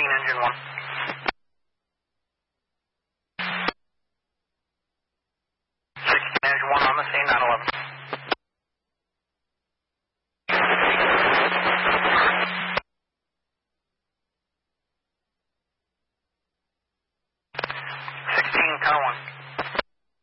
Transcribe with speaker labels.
Speaker 1: engine 1. 16 engine 1 on the scene, 911.